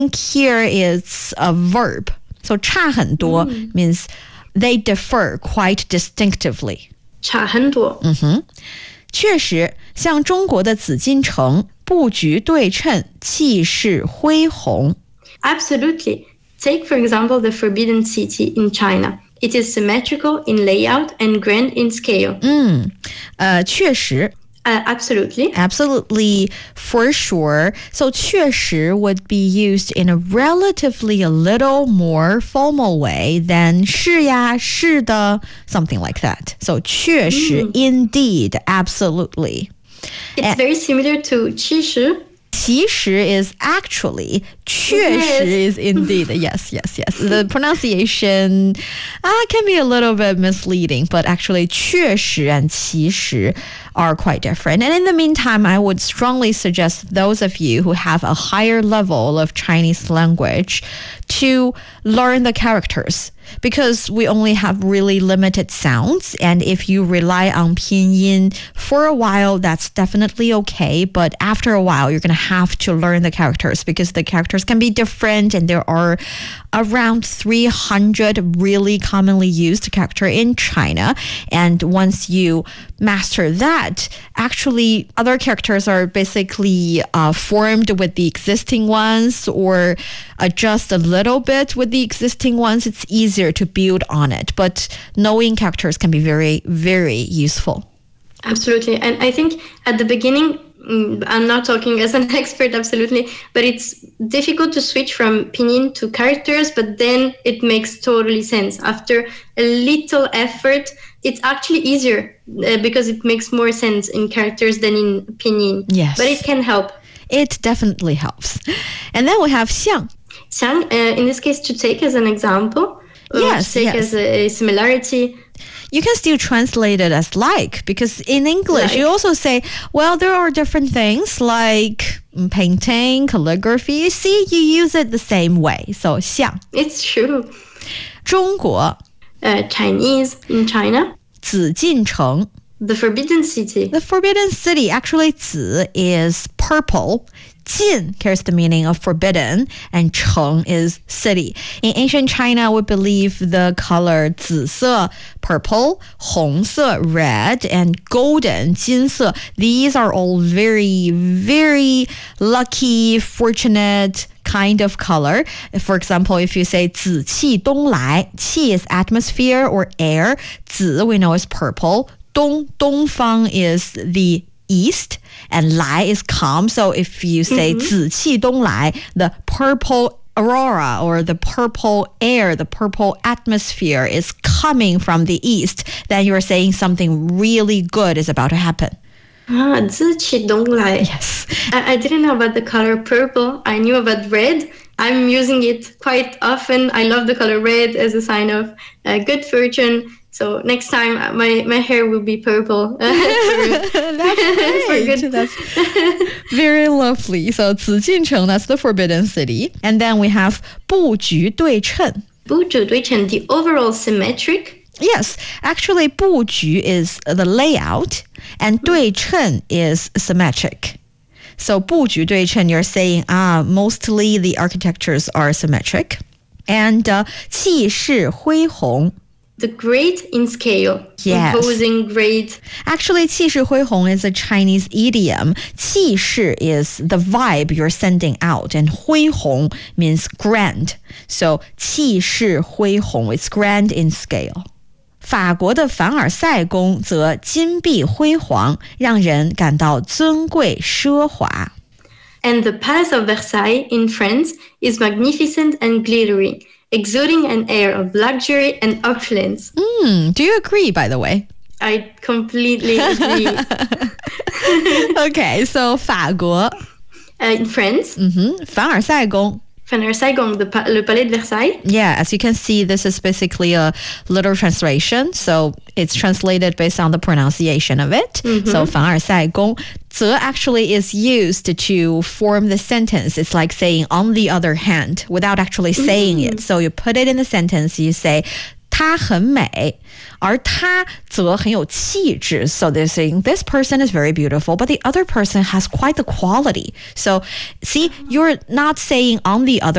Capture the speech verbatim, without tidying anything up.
Here is a verb. So 差很多 mm. means they differ quite distinctively. 差很多。 嗯哼，确实，像中国的紫禁城，布局对称，气势恢宏。 Absolutely. Take, for example, the Forbidden City in China. It is symmetrical in layout and grand in scale. 嗯，呃，确实。 Uh, absolutely. Absolutely, for sure. So 确实 would be used in a relatively a little more formal way than 是呀,是的, something like that. So 确实, mm. indeed, absolutely. It's and, very similar to 其实. 其实 is actually, 确实 is indeed. Yes, yes, yes. The pronunciation uh, can be a little bit misleading, but actually 确实 and 其实 are quite different. And in the meantime, I would strongly suggest those of you who have a higher level of Chinese language to learn the characters, because we only have really limited sounds, and if you rely on pinyin for a while, that's definitely okay, but after a while, you're going to have to learn the characters, because the characters can be different, and there are around three hundred really commonly used character in China, and once you master that, actually other characters are basically uh, formed with the existing ones or adjust a little bit with the existing ones. It's easier to build on it, but knowing characters can be very, very useful. Absolutely. And I think at the beginning, I'm not talking as an expert, absolutely, but it's difficult to switch from pinyin to characters, but then it makes totally sense. After a little effort, it's actually easier uh, because it makes more sense in characters than in pinyin. Yes. But it can help. It definitely helps. And then we have 像. 像, uh, in this case, to take as an example, yes, to take yes. as a, a similarity. You can still translate it as like, because in English, like. You also say, well, there are different things like painting, calligraphy. See, you use it the same way. So 像. It's true. 中国. Uh, Chinese in China. 紫禁城. The Forbidden City. The Forbidden City. Actually, 紫 is purple. 禁 carries the meaning of forbidden, and 城 is city. In ancient China, we believe the color 紫色, purple, 红色, red, and golden, 金色. These are all very, very lucky, fortunate kind of color. For example, if you say 紫气东来, 气 is atmosphere or air. 紫 we know is purple. 东, 东方 is the east, and 来 is come. So if you say 紫气东来, the purple aurora or the purple air, the purple atmosphere is coming from the east, then you're saying something really good is about to happen. Ah, 紫气东来. Yes. I, I didn't know about the color purple. I knew about red. I'm using it quite often. I love the color red as a sign of uh, good fortune. So next time, my, my hair will be purple. That's great. That's very lovely. So 紫禁城, that's the Forbidden City. And then we have 布局对称. 布局对称, the overall symmetric. Yes, actually 布局 is the layout, and 对称 is symmetric. So 布局对称, you're saying, ah, mostly the architectures are symmetric. And uh, 气势恢宏. The great in scale. Yes. Imposing great. Actually, 气势恢宏 is a Chinese idiom. 气势 is the vibe you're sending out, and 恢宏 means grand. So 气势恢宏, it's grand in scale. 法国的凡尔赛宫则金碧辉煌，让人感到尊贵奢华。 And the Palace of Versailles in France is magnificent and glittery, exuding an air of luxury and opulence. Mm, do you agree, by the way? I completely agree. Okay, so 法国. Uh, in France. Mm-hmm. 凡尔赛宫. Versailles, the pa- le Palais de Versailles. Yeah, as you can see, this is basically a literal translation. So it's translated based on the pronunciation of it. Mm-hmm. So 凡尔赛宫. 则 actually is used to form the sentence. It's like saying on the other hand without actually saying mm-hmm. it. So you put it in the sentence, you say 她很美，而她则很有气质. So they're saying this person is very beautiful, but the other person has quite the quality. So see, you're not saying on the other